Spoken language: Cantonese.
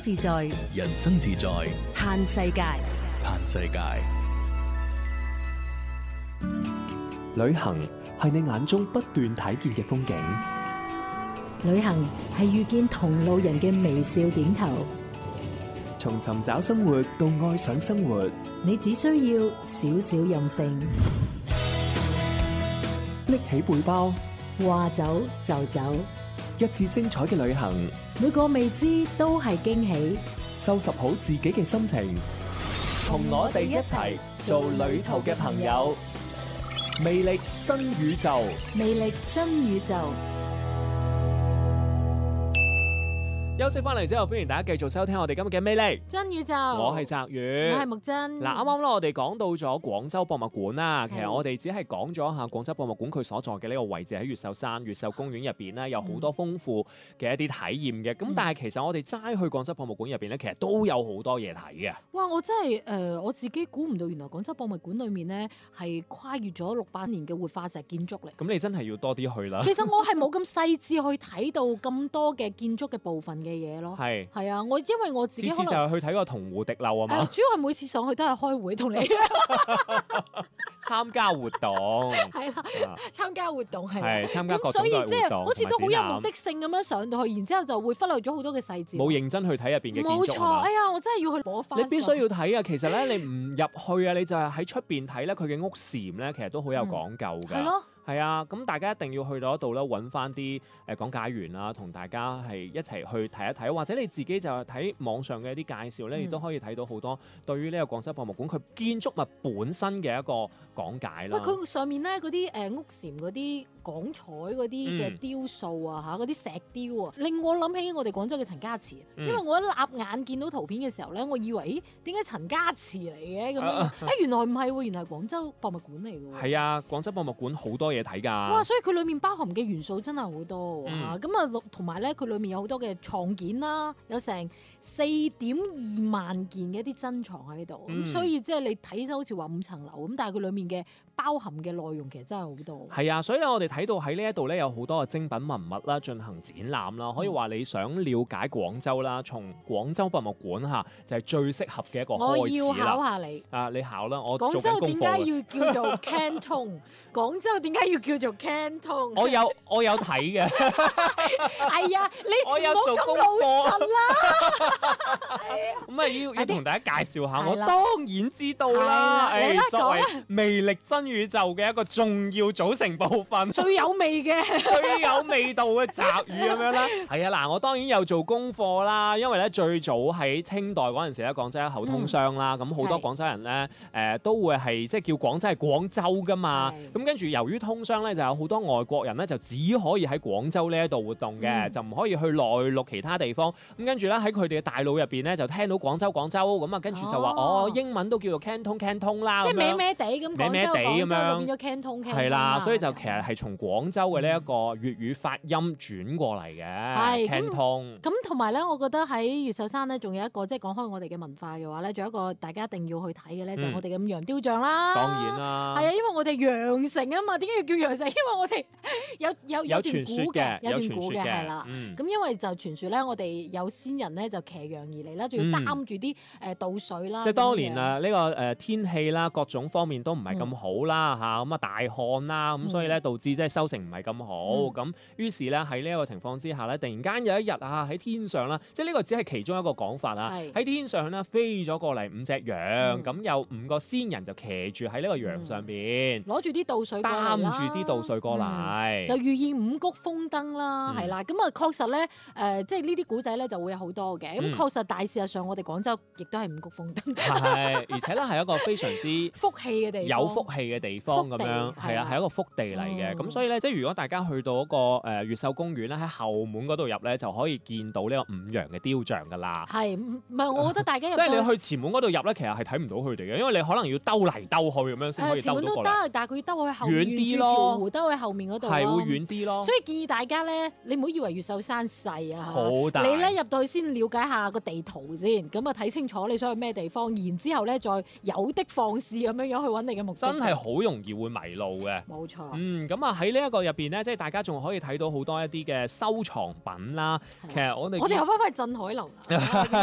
自在， 人生自在， 嘆世界。 嘆世界。 旅行係你眼中不斷睇見嘅風景， 旅行係遇見同路人嘅微笑點頭。 從尋找生活到愛上生活， 你只需要少少任性， 拎起背包， 話走就走， 一次精彩嘅旅行， 每個未知都係驚喜。 收拾好自己嘅心情，同我哋一齊做旅途嘅朋友。魅力真宇宙， 魅力真宇宙。 休息翻嚟之後，歡迎大家繼續收聽我哋今日嘅魅力真宇宙。 我係澤宇， 我係木真。 嗱，啱啱咧，我哋講到咗廣州博物館啦。其實我哋只係講咗下廣州博物館佢所在嘅呢個位置喺越秀山、越秀公園入邊咧，有好多豐富嘅一啲體驗嘅。咁但係其實我哋齋去廣州博物館入邊咧，其實都有好多嘢睇嘅。 哇！我真係我自己估唔到，原來廣州博物館裏面咧係跨越咗600年嘅活化石建築嚟。 咁你真係要多啲去啦。 其實我係冇咁細緻去睇到咁多嘅建築嘅部分嘅嘢咯。 係啊，因為我自己次次就係去睇個銅湖滴漏啊嘛。 主要係每次上去都係開會同你參加活動。 係啦，參加活動係參加各種嘅活動。 所以即係好似都好有目的性咁樣上到去，然之後就會忽略咗好多嘅細節。 冇認真去睇入邊嘅建築。 冇錯，哎呀，我真係要去攞翻。 你必須要睇啊！其實咧，你唔入去啊，你就係喺出邊睇咧，佢嘅屋簷咧，其實都好有講究㗎。 係咯。 係啊，咁大家一定要去到嗰度咧，揾翻啲講解員啦，同大家係一齊去睇一睇，或者你自己就睇網上嘅一啲介紹咧，亦都可以睇到好多對於呢個廣州博物館佢建築物本身嘅一個講解啦。 佢上面咧嗰啲屋簷嗰啲廣彩嗰啲嘅雕塑啊，嗰啲石雕啊，令我諗起我哋廣州嘅陳家祠。因為我一立眼見到圖片嘅時候咧，我以為點解陳家祠嚟嘅咁樣？原來唔係喎，原來係廣州博物館嚟嘅喎。 係啊，廣州博物館好多嘢睇㗎。 哇！所以佢裡面包含嘅元素真係好多喎。咁同埋咧，佢裡面有好多嘅藏件啦，有成4.2萬件嘅一啲珍藏喺度。咁所以即係你睇就好似話5層樓咁，但係佢裡面嘅包含嘅內容其實真係好多。 係啊，所以我哋睇到喺呢一度咧有好多嘅精品文物啦，進行展覽啦。可以話你想了解廣州啦，從廣州博物館就係最適合嘅一個開始啦。 我要考下你。 你考啦，我廣州點解要叫做 Canton？ 廣州點解要叫做 Canton？ 我有睇嘅。 係啊， 我有做功課啦。咁要同大家介紹下，我當然知道啦。作為魅力真宇宙嘅一個重要組成部分， 最有味嘅、 最有味道嘅澤語咁樣啦。係啊，嗱，我當然有做功課啦，因為咧最早喺清代嗰陣時咧，廣州一口通商啦，咁好多廣州人咧都會係即係叫廣州係廣州噶嘛。咁跟住由於通商咧，就有好多外國人咧就只可以喺廣州呢一度活動嘅，就唔可以去內陸其他地方。咁跟住咧喺佢哋嘅大腦入邊咧就聽到廣州咁啊，跟住就話英文都叫做 Canton 啦， 即係咩咩地咁， 咩咩地咁樣就變咗 Canton。 係啦，所以就其實係從廣州嘅呢一個粵語發音轉過嚟嘅 Canton。 咁同埋咧，我覺得喺越秀山咧，仲有一個即係講開我哋嘅文化嘅話咧，仲有一個大家一定要去睇嘅咧，就係我哋嘅五羊雕像啦。 當然啦， 係啊，因為我哋羊城啊嘛，點解要叫羊城？因為我哋有段古嘅，有段古嘅係啦。咁因為就傳說咧，我哋有先人咧就騎羊而嚟啦，仲要擔住啲稻水啦。 即係當年呢個天氣啦，各種方面都唔係咁好啦嚇，咁大旱啦，咁所以咧導致即係收成唔係咁好。咁於是咧喺呢一個情況之下咧，突然間有一日喺天上啦，即係呢個只係其中一個講法啦。喺天上咧飛咗過嚟5隻羊，咁有5個仙人就騎住喺呢個羊上邊， 攞住啲稻水擔住啲稻水過嚟， 就寓意五穀豐登啦，係啦。咁啊確實咧即係呢啲古仔咧就會有好多嘅。咁確實大事實上我哋廣州亦都係五穀豐登。 係，而且咧係一個非常之福氣嘅地方， 有福氣嘅地方咁樣，係啊，係一個福地嚟嘅。咁所以咧，即係如果大家去到嗰個越秀公園咧，喺後門嗰度入咧，就可以見到呢個五羊嘅雕像噶啦。 係，唔係？我覺得大家即係你去前門嗰度入咧，其實係睇唔到佢哋嘅，因為你可能要兜嚟兜去咁樣先可以兜到過嚟。前門都得， 但係佢要兜去後面遠啲咯， 兜去後面嗰度係會遠啲咯。 所以建議大家咧，你唔好以為越秀山細啊， 好大。 你咧入到去先了解下個地圖先，咁啊睇清楚你想去咩地方，然之後咧再有的放矢咁樣樣去揾你嘅目的。 真係好容易會迷路嘅。 冇錯。 咁啊喺呢一個入邊咧，即係大家仲可以睇到好多一啲嘅收藏品啦。其實我哋又翻返去鎮海樓啦。